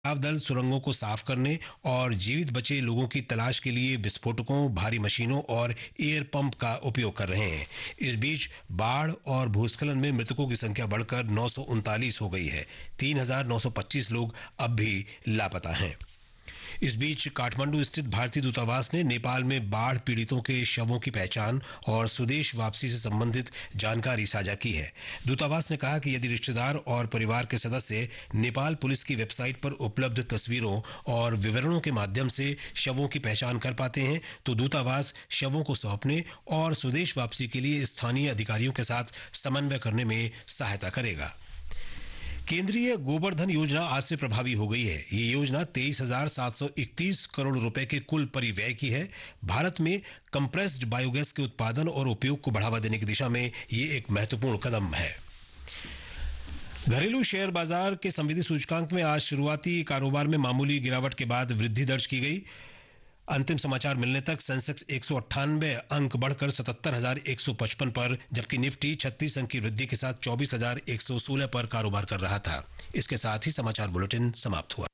बचाव दल सुरंगों को साफ करने और जीवित बचे लोगों की तलाश के लिए विस्फोटकों, भारी मशीनों और एयर पंप का उपयोग कर रहे हैं। इस बीच बाढ़ और भूस्खलन में मृतकों की संख्या बढ़कर 939 हो गई है। 3,925 लोग अब भी लापता हैं। इस बीच काठमांडू स्थित भारतीय दूतावास ने नेपाल में बाढ़ पीड़ितों के शवों की पहचान और स्वदेश वापसी से संबंधित जानकारी साझा की है। दूतावास ने कहा कि यदि रिश्तेदार और परिवार के सदस्य नेपाल पुलिस की वेबसाइट पर उपलब्ध तस्वीरों और विवरणों के माध्यम से शवों की पहचान कर पाते हैं, तो दूतावास शवों को सौंपने और स्वदेश वापसी के लिए स्थानीय अधिकारियों के साथ समन्वय करने में सहायता करेगा। केंद्रीय गोबर धन योजना आज से प्रभावी हो गई है। ये योजना 23,731 करोड़ रुपए के कुल परिव्यय की है। भारत में कंप्रेस्ड बायोगैस के उत्पादन और उपयोग को बढ़ावा देने की दिशा में ये एक महत्वपूर्ण कदम है। घरेलू शेयर बाजार के संवेदी सूचकांक में आज शुरुआती कारोबार में मामूली गिरावट के बाद वृद्धि दर्ज की गई। अंतिम समाचार मिलने तक सेंसेक्स 198 अंक बढ़कर 77,155 पर, जबकि निफ्टी 36 अंक की वृद्धि के साथ 24,116 पर कारोबार कर रहा था। इसके साथ ही समाचार बुलेटिन समाप्त हुआ।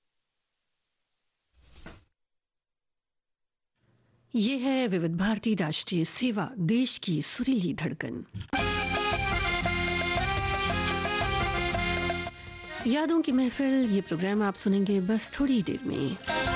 ये है विविध भारती राष्ट्रीय सेवा, देश की सुरीली धड़कन। यादों की महफिल, ये प्रोग्राम आप सुनेंगे बस थोड़ी देर में।